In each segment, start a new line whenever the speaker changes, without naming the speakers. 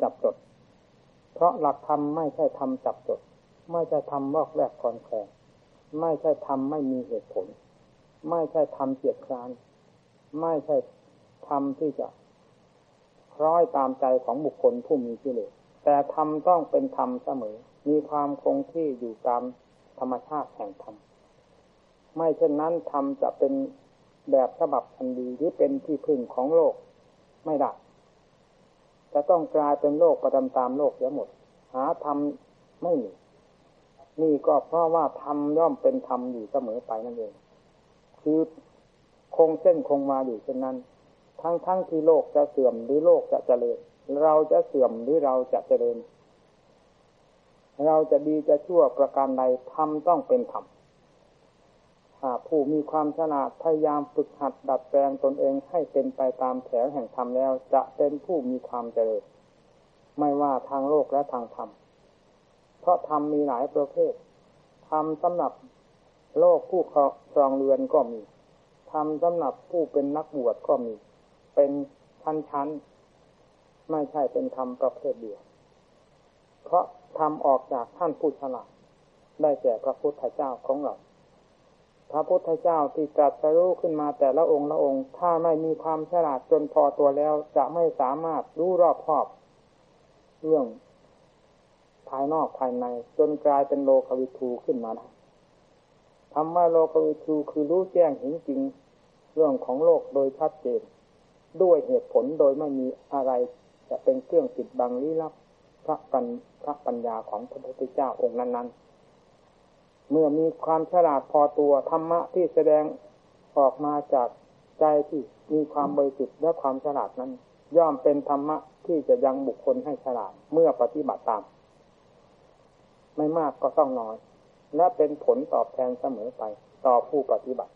จับจดเพราะหลักธรรมไม่ใช่ธรรมจับจดไม่ใช่ธรรมวอกแวกคลอนแคลนไม่ใช่ธรรมไม่มีเหตุผลไม่ใช่ธรรมเกียจคร้านไม่ใช่ธรรมที่จะคล้อยตามใจของบุคคลผู้มีกิเลสแต่ธรรมต้องเป็นธรรมเสมอมีความคงที่อยู่ตามธรรมชาติแห่งธรรมไม่เช่นนั้นธรรมจะเป็นแบบฉบับอันดีหรือเป็นที่พึ่งของโลกไม่ได้จะต้องกลายเป็นโลกประตามโลกเสียหมดหาธรรมไม่มีนี่ก็เพราะว่าธรรมย่อมเป็นธรรมอยู่เสมอไปนั่นเองคือคงเส้นคงวาอยู่เช่นนั้นทั้งที่โลกจะเสื่อมหรือโลกจะเจริญเราจะเสื่อมหรือเราจะเจริญเราจะดีจะชั่วประการใดธรรมต้องเป็นธรรมผู้มีความฉลาดพยายามฝึกหัดดัดแปลงตนเองให้เป็นไปตามแถวแห่งธรรมแล้วจะเป็นผู้มีความเจริญไม่ว่าทางโลกและทางธรรมเพราะธรรมมีหลายประเภทธรรมสำหรับโลกผู้ครองเรือนก็มีธรรมสำหรับผู้เป็นนักบวชก็มีเป็นชั้นๆไม่ใช่เป็นธรรมประเภทเดียวเพราะธรรมออกจากท่านผู้ฉลาดได้แก่พระพุทธเจ้าของเราพระพุทธเจ้าที่ตรัสรู้ขึ้นมาแต่ละองค์ละองค์ถ้าไม่มีความฉลาดจนพอตัวแล้วจะไม่สามารถรู้รอบคอบเรื่องภายนอกภายในจนกลายเป็นโลกวิทูขึ้นมาได้คำว่าโลกวิทูคือรู้แจ้งเห็นจริงเรื่องของโลกโดยชัดเจนด้วยเหตุผลโดยไม่มีอะไรจะเป็นเครื่องปิดบังลี้ลับพระปัญญาของพระพุทธเจ้าองค์นั้นๆเมื่อมีความฉลาดพอตัวธรรมะที่แสดงออกมาจากใจที่มีความบริสุทธิ์และความฉลาดนั้นย่อมเป็นธรรมะที่จะยังบุคคลให้ฉลาดเมื่อปฏิบัติตามไม่มากก็ต้องน้อยและเป็นผลตอบแทนเสมอไปต่อผู้ปฏิบัติ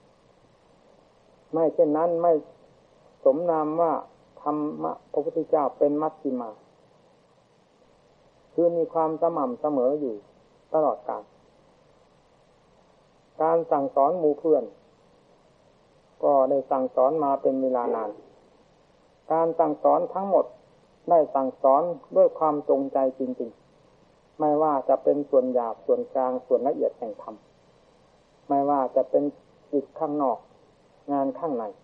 ไม่เช่นนั้นไม่สมนามว่าธรรมะพระพุทธเจ้าเป็นมัชฌิมาคือมีความสม่ำเสมออยู่ตลอดกาลการสั่งสอนหมู่เพื่อนก็ได้สั่งสอนมาเป็นเวลานานการสั่งสอนทั้งหมดได้สั่งสอนด้วยความจงใจจริงๆไม่ว่าจะเป็นส่วนหยาบส่วนกลางส่วนละเอียดแห่งธรรมไม่ว่าจะเป็นจิตข้างนอกงานข้างใน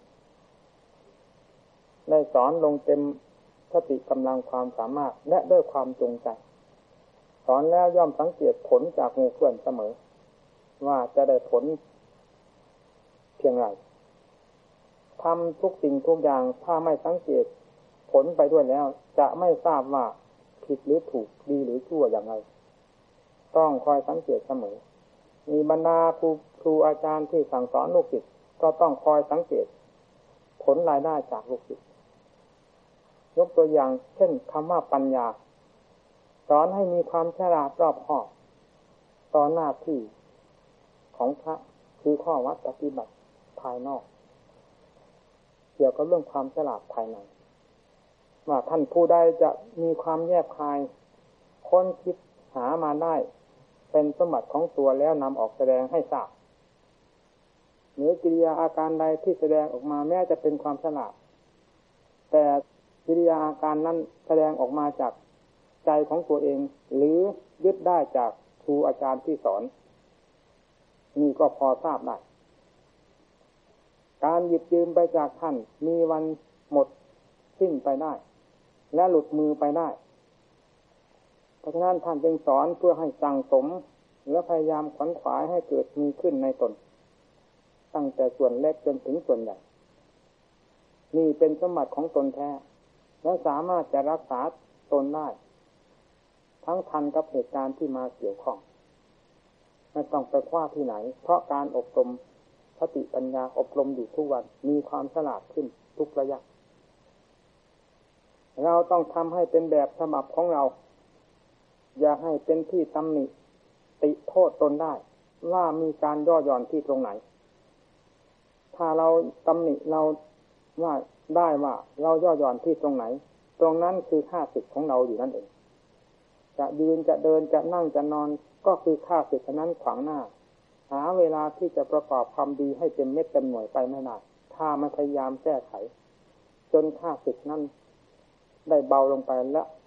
ได้สอนลงเต็มสติกำลังความสามารถและด้วยความจงใจสอนแล้วย่อมสังเกตผลจากหมู่เพื่อนเสมอว่าจะได้ผลเพียงไรทำทุกสิ่งทุกอย่างถ้าไม่สังเกตผลไปด้วยแล้วจะไม่ทราบว่าผิดหรือถูกดีหรือชั่วอย่างไรต้องคอยสังเกตเสมอมีบรรดาครูอาจารย์ที่สั่งสอนลูกศิษย์ก็ต้องคอยสังเกตผลรายได้จากลูกศิษย์ยกตัวอย่างเช่นคำว่าปัญญาสอนให้มีความฉลาดรอบคอบต่อหน้าที่ของพระคือข้อวัดปฏิบัติภายนอกเกี่ยวกับเรื่องความฉลาดภายในว่าท่านผู้ใดจะมีความแยบคายค้นคิดหามาได้เป็นสมบัติของตัวแล้วนำออกแสดงให้ทราบหรือกิริยาอาการใดที่แสดงออกมาแม้จะเป็นความฉลาดแต่กิริยาอาการนั้นแสดงออกมาจากใจของตัวเองหรือยึดได้จากครูอาจารย์ที่สอนนี่ก็พอทราบได้การหยิบยืมไปจากท่านมีวันหมดสิ้นไปได้และหลุดมือไปได้เพราะฉะนั้นท่านจึงสอนเพื่อให้สั่งสมและพยายามขวนขวายให้เกิดมีขึ้นในตนตั้งแต่ส่วนเล็กจนถึงส่วนใหญ่นี่เป็นสมบัติของตนแท้และสามารถจะรักษาตนได้ทั้งทันกับเหตุการณ์ที่มาเกี่ยวข้องไม่ต้องไปคว้าที่ไหนเพราะการอบรมสติปัญญาอบรมอยู่ทุกวันมีความฉลาดขึ้นทุกระยะเราต้องทำให้เป็นแบบฉบับของเราอย่าให้เป็นที่ตำหนิติโทษตนได้ว่ามีการย่อหย่อนที่ตรงไหนถ้าเราตำหนิเราว่าได้ว่าเราย่อหย่อนที่ตรงไหนตรงนั้นคือค่าศึกของเราอยู่นั่นเองจะยืนจะเดินจะนั่งจะนอนก็คือค่าศึกนั้นขวางหน้าหาเวลาที่จะประกอบความดีให้เต็มเม็ดเต็มหน่วยไปไม่ได้ถ้าไม่พยายามแก้ไขจนค่าศึกนั้นได้เบาลงไปและ